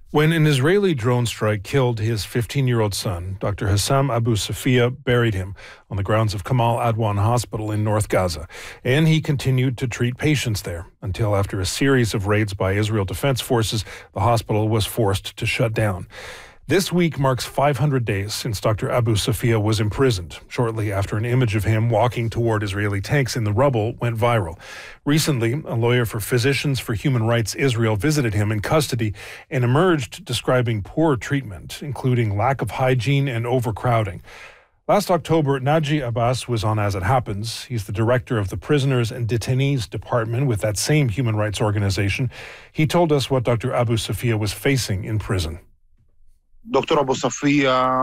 When an Israeli drone strike killed his 15-year-old son, Dr. Hussam Abu Safia buried him on the grounds of Kamal Adwan Hospital in North Gaza, and he continued to treat patients there until, after a series of raids by Israel Defense Forces, the hospital was forced to shut down. This week marks 500 days since Dr. Abu Safia was imprisoned, shortly after an image of him walking toward Israeli tanks in the rubble went viral. Recently, a lawyer for Physicians for Human Rights Israel visited him in custody and emerged describing poor treatment, including lack of hygiene and overcrowding. Last October, Naji Abbas was on As It Happens. He's the director of the Prisoners and Detainees Department with that same human rights organization. He told us what Dr. Abu Safia was facing in prison. Dr. Abu Safia